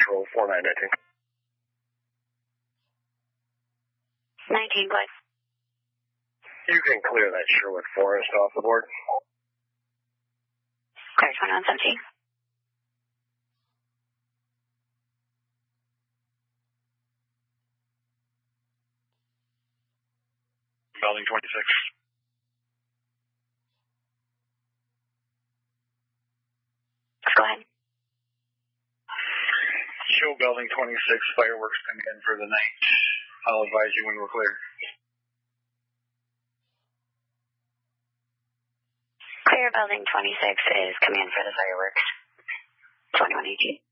Central 4919. 19, Glenn. You can clear that Sherwood Forest off the board. Clear 2117. Building 26. Go ahead. Show Building 26, fireworks coming in for the night. I'll advise you when we're clear. Clear Building 26 is coming in for the fireworks. 2118.